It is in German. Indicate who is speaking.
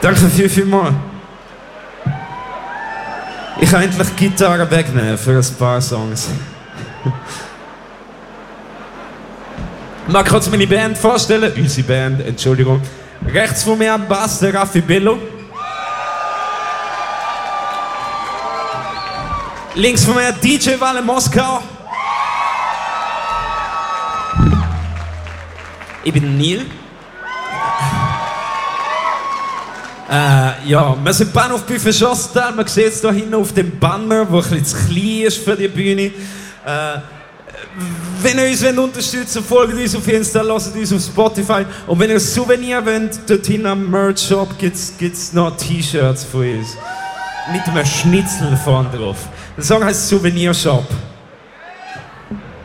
Speaker 1: Danke vielmals. Ich kann endlich die Gitarre wegnehmen für ein paar Songs. Ich mag kurz meine Band vorstellen. Unsere Band, Entschuldigung. Rechts von mir am Bass der Raffi Bello. Links von mir DJ Walle Moskau. Ich bin Neil. Ja, wir sind Bahnhof Büffe Schostal. Man sieht es hier hinten auf dem Banner, der ein bisschen zu klein ist für die Bühne. Wenn ihr uns unterstützen wollt, folgt uns auf Insta, lasst uns auf Spotify. Und wenn ihr ein Souvenir wollt, dort hinten am Merch-Shop gibt's noch T-Shirts von uns. Mit einem Schnitzel vorne drauf. Der Song heißt Souvenir-Shop.